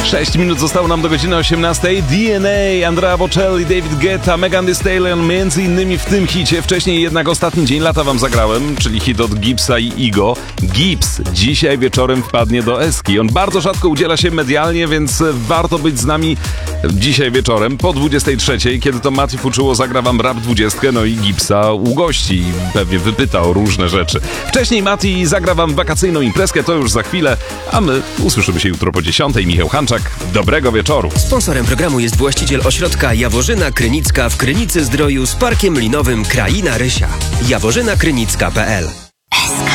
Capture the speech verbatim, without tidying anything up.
sześć minut zostało nam do godziny osiemnastej. D N A, Andrea Bocelli, David Guetta, Megan Thee Stallion, między innymi w tym hicie. Wcześniej jednak Ostatni dzień lata wam zagrałem, czyli hit od Gipsa i Igo. Gips dzisiaj wieczorem wpadnie do Eski. On bardzo rzadko udziela się medialnie, więc warto być z nami dzisiaj wieczorem po dwudziestej trzeciej, kiedy to Mati Fuczuło zagra wam Rap dwudziestkę, no i Gipsa ugości i pewnie wypyta o różne rzeczy. Wcześniej Mati zagra wam wakacyjną imprezkę, to już za chwilę, a my usłyszymy się jutro po dziesiątej. Michał Hanczak, dobrego wieczoru. Sponsorem programu jest właściciel ośrodka Jaworzyna Krynicka w Krynicy Zdroju z Parkiem Linowym Kraina Rysia. jaworzyna krynicka kropka p l.